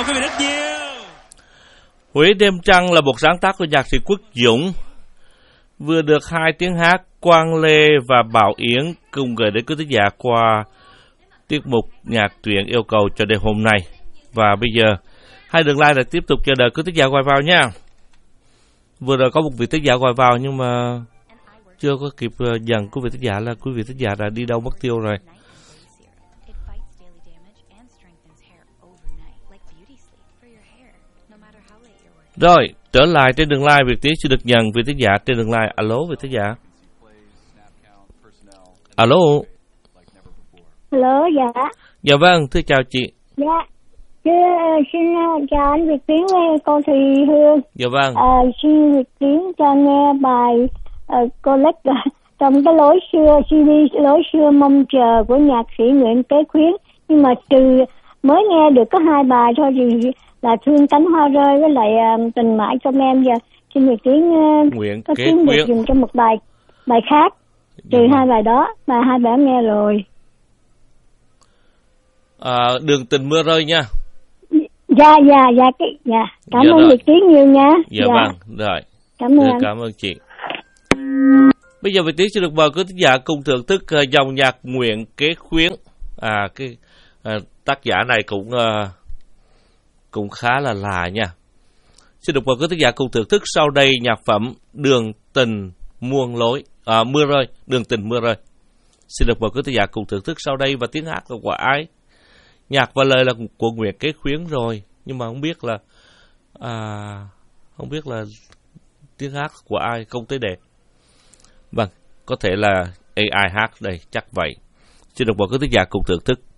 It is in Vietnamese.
quý vị rất nhiều. Huế đêm trăng là một sáng tác của nhạc sĩ Quốc Dũng, vừa được hai tiếng hát Quang Lê và Bảo Yến cùng gửi đến quý thính giả qua tiết mục nhạc truyện yêu cầu cho đêm hôm nay. Và bây giờ hai đường line lại tiếp tục chờ đợi quý thính giả gọi vào nha. Vừa rồi có một vị thính giả gọi vào nhưng mà chưa có kịp dần quý vị thính giả là quý vị thính giả đã đi đâu mất tiêu rồi. Rồi, trở lại trên đường line, Việt Tiến xin được nhận vị thính giả trên đường line. Alo, vị thính giả. Alo. Alo, dạ. Dạ vâng, thưa chào chị. Dạ, xin chào anh Việt Tiến với cô Thùy Hương. Dạ vâng. Xin Việt Tiến cho nghe bài cô Lách trong cái lối xưa, CD lối xưa mong chờ của nhạc sĩ Nguyễn Kế Khuyến. Nhưng mà trừ mới nghe được có 2 bài thôi thì là Thương Cánh Hoa Rơi với lại Tình Mãi Trong Em. Giờ xin Việt Tiến Nguyễn có Kế kiếm được Khuyến dùng cho một bài khác. Trừ 2 bài đó mà 2 bài nghe rồi. Đường Tình Mưa Rơi nha. Dạ. Cảm ơn rồi. Việt Tiến nhiều nha. Dạ vâng, rồi. Cảm ơn. Cảm ơn chị. Bây giờ Việt Tiến xin được mời quý thính giả cùng thưởng thức dòng nhạc Nguyễn Kế Khuyến. Tác giả này cũng khá là lạ nha. Xin được mời quý thính giả cùng thưởng thức sau đây nhạc phẩm Đường Tình Mưa Rơi, Đường Tình Mưa Rơi. Xin được mời quý thính giả cùng thưởng thức sau đây, và tiếng hát là của ai? Nhạc và lời là của Nguyễn Kế Khuyến rồi, nhưng mà không biết là tiếng hát của ai, không thấy đẹp. Vâng, có thể là AI hát đây, chắc vậy. Xin được mời quý thính giả cùng thưởng thức.